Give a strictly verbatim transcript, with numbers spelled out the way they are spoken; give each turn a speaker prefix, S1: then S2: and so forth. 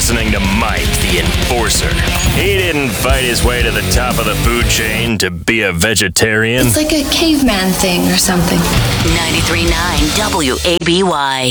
S1: listening to Mike the Enforcer. He didn't fight his way to the top of the food chain to be a vegetarian.
S2: It's like a caveman thing or something.
S3: ninety-three point nine W A B Y.